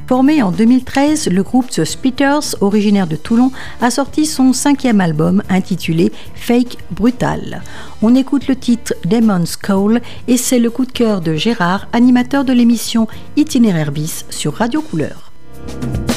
Formé en 2013, le groupe The Spitters, originaire de Toulon, a sorti son 5e album intitulé Fake Brutal. On écoute le titre Demon's Call et c'est le coup de cœur de Gérard, animateur de l'émission Itinéraire bis sur Radio Couleur.